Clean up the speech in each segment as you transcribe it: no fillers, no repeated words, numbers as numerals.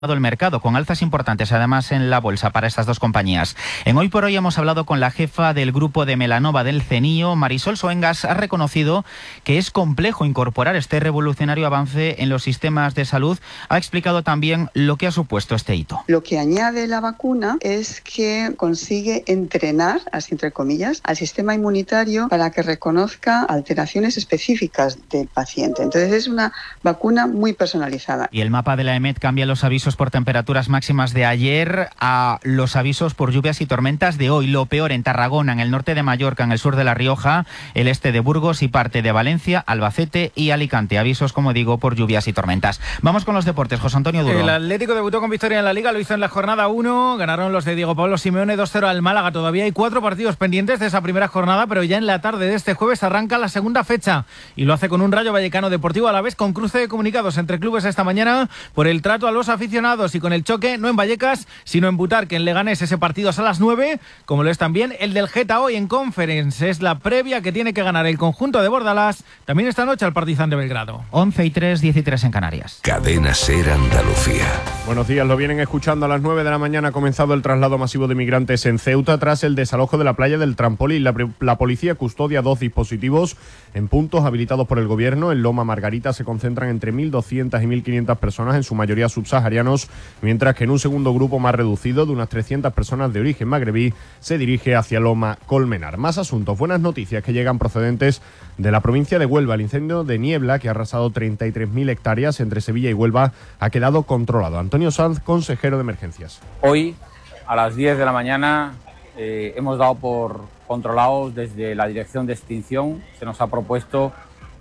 el mercado, con alzas importantes además en la bolsa para estas dos compañías. En Hoy por Hoy hemos hablado con la jefa del grupo de Melanova del CENIO. Marisol Soengas ha reconocido que es complejo incorporar este revolucionario avance en los sistemas de salud. Ha explicado también lo que ha supuesto este hito. Lo que añade la vacuna es que consigue entrenar, así entre comillas, al sistema inmunitario para que reconozca alteraciones específicas del paciente. Entonces es una vacuna muy personalizada. Y el mapa de la EMET cambia los avisos por temperaturas máximas de ayer a los avisos por lluvias y tormentas de hoy. Lo peor en Tarragona, en el norte de Mallorca, en el sur de La Rioja, el este de Burgos y parte de Valencia, Albacete y Alicante. Avisos, como digo, por lluvias y tormentas. Vamos con los deportes. José Antonio Duro. El Atlético debutó con victoria en la Liga, lo hizo en la jornada 1. Ganaron los de Diego Pablo Simeone 2-0 al Málaga. Todavía hay 4 partidos pendientes de esa primera jornada, pero ya en la tarde de este jueves arranca la segunda fecha. Y lo hace con un Rayo Vallecano Deportivo Alavés con cruce de comunicados entre clubes esta mañana por el trato a los aficionados y con el choque no en Vallecas, sino en Butarque, en Leganés. Ese partido es a las 9, como lo es también el del Geta hoy en Conference. Es la previa que tiene que ganar el conjunto de Bordalás. También esta noche al Partizan de Belgrado. 11:03, 13 en Canarias. Cadena SER Andalucía. Buenos días, lo vienen escuchando. A las 9 de la mañana ha comenzado el traslado masivo de migrantes en Ceuta tras el desalojo de la playa del Trampolín. La policía custodia 2 dispositivos en puntos habilitados por el gobierno. En Loma Margarita se concentran entre 1.200 y 1.500 personas, en su mayoría subsaharianos, mientras que en un segundo grupo más reducido de unas 300 personas de origen magrebí se dirige hacia Loma Colmenar. Más asuntos, buenas noticias que llegan procedentes de la provincia de Huelva. El incendio de Niebla, que ha arrasado 33.000 hectáreas entre Sevilla y Huelva, ha quedado controlado. Antonio Sanz, consejero de emergencias. Hoy, a las 10 de la mañana, hemos dado por controlados desde la Dirección de Extinción. Se nos ha propuesto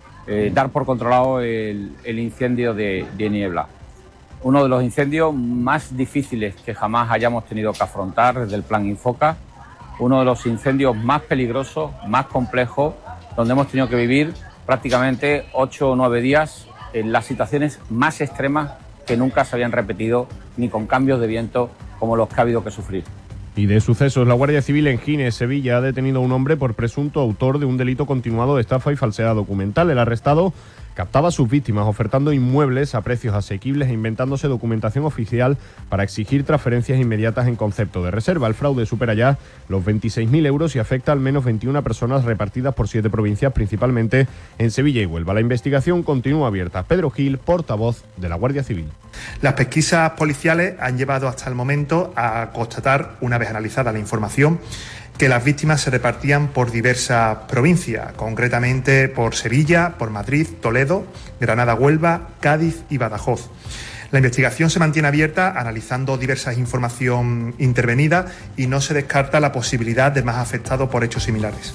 dar por controlado el incendio de Niebla. Uno de los incendios más difíciles que jamás hayamos tenido que afrontar desde el Plan Infoca, uno de los incendios más peligrosos, más complejos, donde hemos tenido que vivir prácticamente 8 o 9 días en las situaciones más extremas que nunca se habían repetido, ni con cambios de viento como los que ha habido que sufrir. Y de sucesos, la Guardia Civil en Gines, Sevilla, ha detenido a un hombre por presunto autor de un delito continuado de estafa y falsedad documental. El arrestado captaba a sus víctimas ofertando inmuebles a precios asequibles e inventándose documentación oficial para exigir transferencias inmediatas en concepto de reserva. El fraude supera ya los 26.000 euros y afecta al menos 21 personas repartidas por 7 provincias, principalmente en Sevilla y Huelva. La investigación continúa abierta. Pedro Gil, portavoz de la Guardia Civil. Las pesquisas policiales han llevado hasta el momento a constatar, una vez analizada la información, que las víctimas se repartían por diversas provincias, concretamente por Sevilla, por Madrid, Toledo, Granada, Huelva, Cádiz y Badajoz. La investigación se mantiene abierta, analizando diversas información intervenida, y no se descarta la posibilidad de más afectados por hechos similares.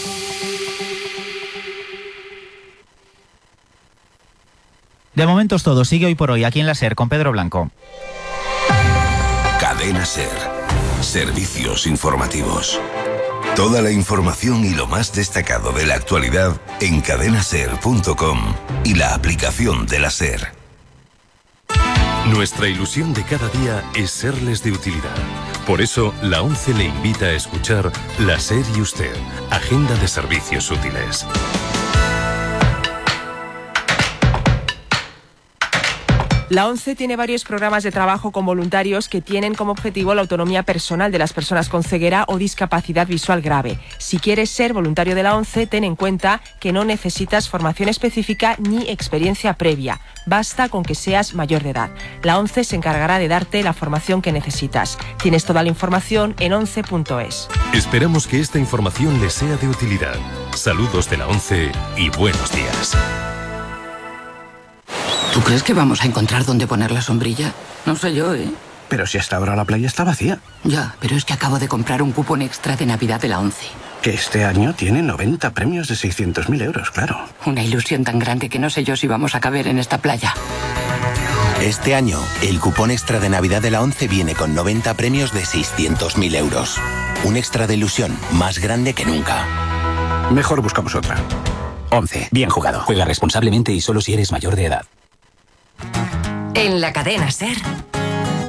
De momento es todo. Sigue Hoy por Hoy aquí en la SER con Pedro Blanco. Cadena SER. Servicios informativos. Toda la información y lo más destacado de la actualidad en cadenaser.com y la aplicación de la SER. Nuestra ilusión de cada día es serles de utilidad. Por eso, la ONCE le invita a escuchar La SER y Usted, Agenda de Servicios Útiles. La ONCE tiene varios programas de trabajo con voluntarios que tienen como objetivo la autonomía personal de las personas con ceguera o discapacidad visual grave. Si quieres ser voluntario de la ONCE, ten en cuenta que no necesitas formación específica ni experiencia previa. Basta con que seas mayor de edad. La ONCE se encargará de darte la formación que necesitas. Tienes toda la información en once.es. Esperamos que esta información les sea de utilidad. Saludos de la ONCE y buenos días. ¿Tú crees que vamos a encontrar dónde poner la sombrilla? No sé yo, ¿eh? Pero si hasta ahora la playa está vacía. Ya, pero es que acabo de comprar un cupón extra de Navidad de la ONCE. Que este año tiene 90 premios de 600.000 euros, claro. Una ilusión tan grande que no sé yo si vamos a caber en esta playa. Este año, el cupón extra de Navidad de la ONCE viene con 90 premios de 600.000 euros. Un extra de ilusión más grande que nunca. Mejor buscamos otra. ONCE, bien jugado. Juega responsablemente y solo si eres mayor de edad. En la cadena SER,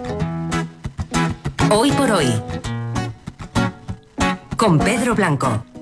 Hoy por Hoy, con Pedro Blanco.